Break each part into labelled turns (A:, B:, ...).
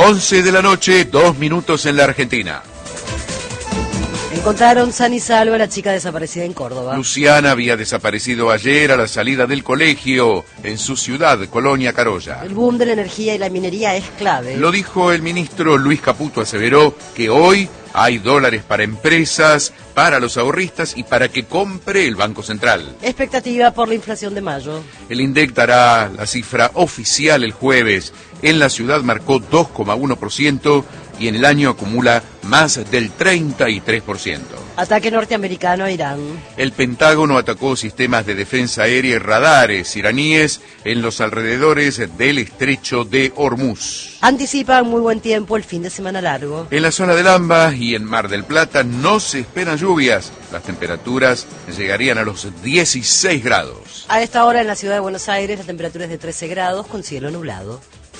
A: 11 de la noche, 2 minutos en la Argentina.
B: Encontraron sana y salva a la chica desaparecida en Córdoba.
A: Luciana había desaparecido ayer a la salida del colegio en su ciudad, Colonia Carolla.
B: El boom de la energía y la minería es clave.
A: Lo dijo el ministro Luis Caputo, aseveró que hoy hay dólares para empresas, para los ahorristas y para que compre el Banco Central.
B: Expectativa por la inflación de mayo.
A: El INDEC dará la cifra oficial el jueves. En la ciudad marcó 2,1% y en el año acumula más del 33%.
B: Ataque norteamericano a Irán.
A: El Pentágono atacó sistemas de defensa aérea y radares iraníes en los alrededores del estrecho de Hormuz.
B: Anticipan muy buen tiempo el fin de semana largo.
A: En la zona del AMBA y en Mar del Plata no se esperan lluvias. Las temperaturas llegarían a los 16 grados.
B: A esta hora en la ciudad de Buenos Aires la temperatura es de 13 grados con cielo nublado.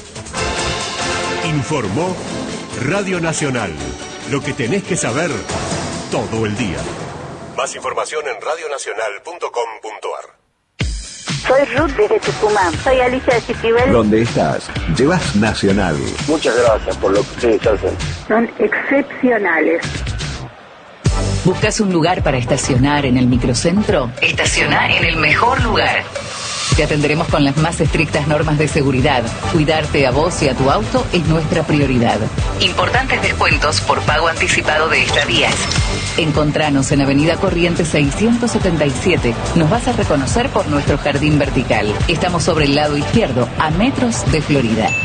C: Informó Radio Nacional. Lo que tenés que saber todo el día. Más información en radionacional.com.ar.
D: Soy Ruth desde Tucumán. Soy Alicia de Chiquibel.
E: ¿Dónde estás? Llevas Nacional.
F: Muchas gracias por lo que ustedes hacen.
D: Son excepcionales.
G: ¿Buscas un lugar para estacionar en el microcentro? Estaciona en el mejor lugar. Te atenderemos con las más estrictas normas de seguridad. Cuidarte a vos y a tu auto es nuestra prioridad. Importantes descuentos por pago anticipado de estadías. Encontranos en Avenida Corrientes 677. Nos vas a reconocer por nuestro jardín vertical. Estamos sobre el lado izquierdo, a metros de Florida.